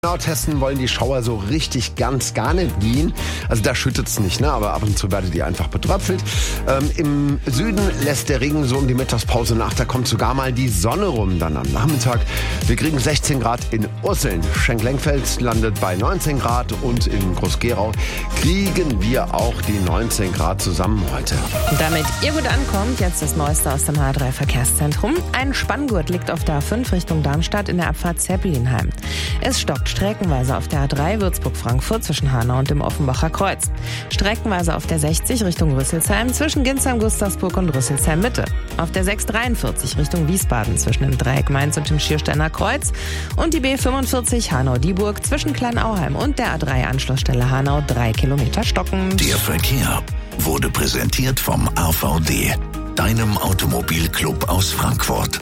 Genau, testen wollen die Schauer so richtig ganz gar nicht gehen. Also da schüttet es nicht, ne? Aber ab und zu werdet ihr einfach betröpfelt. Im Süden lässt der Regen so um die Mittagspause nach. Da kommt sogar mal die Sonne rum dann am Nachmittag. Wir kriegen 16 Grad in Usseln. Schenk-Lenkfeld landet bei 19 Grad und in Groß-Gerau kriegen wir auch die 19 Grad zusammen heute. Damit ihr gut ankommt, jetzt das Neueste aus dem H3 Verkehrszentrum. Ein Spanngurt liegt auf der A5 Richtung Darmstadt in der Abfahrt Zeppelinheim. Es stockt streckenweise auf der A3 Würzburg-Frankfurt zwischen Hanau und dem Offenbacher Kreuz. Streckenweise auf der 60 Richtung Rüsselsheim zwischen Ginsheim-Gustavsburg und Rüsselsheim-Mitte. Auf der 643 Richtung Wiesbaden zwischen dem Dreieck Mainz und dem Schiersteiner Kreuz. Und die B45 Hanau-Dieburg zwischen Kleinauheim und der A3-Anschlussstelle Hanau 3 Kilometer stockend. Der Verkehr wurde präsentiert vom AVD, deinem Automobilclub aus Frankfurt.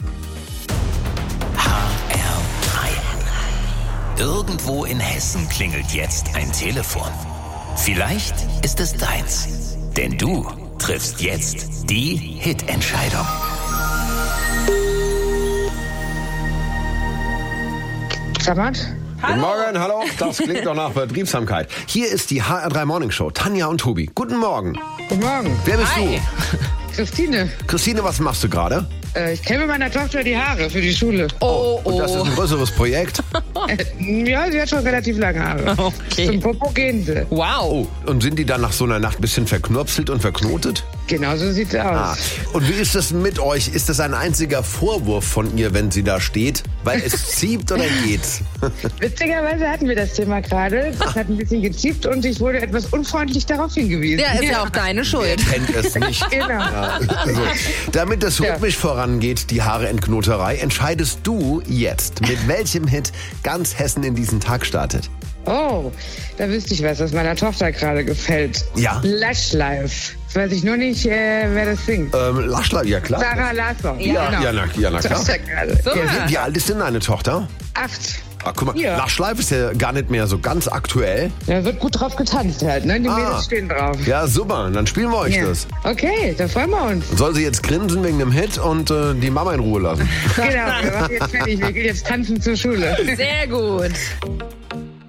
Irgendwo in Hessen klingelt jetzt ein Telefon. Vielleicht ist es deins. Denn du triffst jetzt die Hit-Entscheidung. Guten Morgen, hallo. Das klingt doch nach Betriebsamkeit. Hier ist die HR3 Morning Show. Tanja und Tobi. Guten Morgen. Guten Morgen. Wer bist du? Christine. Christine, was machst du gerade? Ich kämme meiner Tochter die Haare für die Schule. Und das ist ein größeres Projekt? Ja, sie hat schon relativ lange Haare. Okay. Zum Popo gehen sie. Wow. Und sind die dann nach so einer Nacht ein bisschen verknurpselt und verknotet? Genau so sieht's aus. Und wie ist das mit euch? Ist das ein einziger Vorwurf von ihr, wenn sie da steht? Weil es zieht oder geht's? Witzigerweise hatten wir das Thema gerade. Es hat ein bisschen geziebt und ich wurde etwas unfreundlich darauf hingewiesen. Ja, ist ja auch deine Schuld. Kennt es nicht. Genau. Ja, so. Damit es rhythmisch vorangeht, die Haare-Entknoterei, entscheidest du jetzt, mit welchem Hit ganz Hessen in diesen Tag startet. Oh, da wüsste ich was meiner Tochter gerade gefällt. Ja. Lush Life. Jetzt weiß ich nur nicht, wer das singt. Laschler, ja klar. Sarah Larsson. Ja. Genau. Ja, na klar. Tochter gerade. So. Wie alt ist denn deine Tochter? 8. Guck mal, Ja. Lachschleif ist ja gar nicht mehr so ganz aktuell. Da wird gut drauf getanzt halt, ne? Die Mädels stehen drauf. Ja, super. Dann spielen wir euch Ja. das. Okay, da freuen wir uns. Soll sie jetzt grinsen wegen dem Hit und die Mama in Ruhe lassen? Genau, wir machen jetzt fertig. Wir gehen jetzt tanzen zur Schule. Sehr gut.